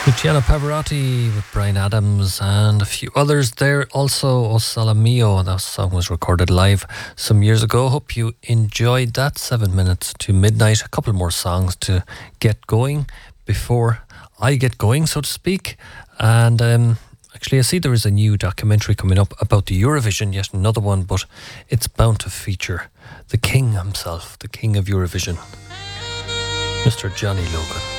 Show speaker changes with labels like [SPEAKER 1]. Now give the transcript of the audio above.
[SPEAKER 1] Luciano Pavarotti with Bryan Adams and a few others there. Also, O Sole Mio, that song was recorded live some years ago. Hope you enjoyed that. 7 minutes to midnight. A couple more songs to get going before I get going, so to speak. And actually, I see there is a new documentary coming up about the Eurovision, yet another one, but it's bound to feature the king himself, the king of Eurovision, Mr. Johnny Logan.